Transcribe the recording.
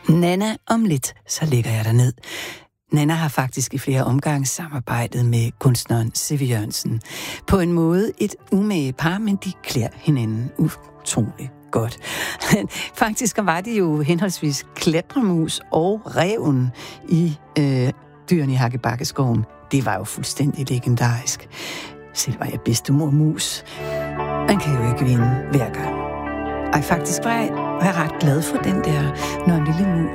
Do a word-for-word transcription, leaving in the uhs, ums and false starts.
Nana, om lidt, så ligger jeg derned. Nana har faktisk i flere omgange samarbejdet med kunstneren Siv Jørgensen. På en måde et umage par, men de klæder hinanden utroligt godt. Faktisk var det jo henholdsvis klatremus og ræven i øh, Dyrene i Hakkebakkeskoven. Det var jo fuldstændig legendarisk. Selv var jeg bedstemor mus. Man kan jo ikke vinde hver gang. Og faktisk var jeg, var jeg ret glad for den der, når en lille mus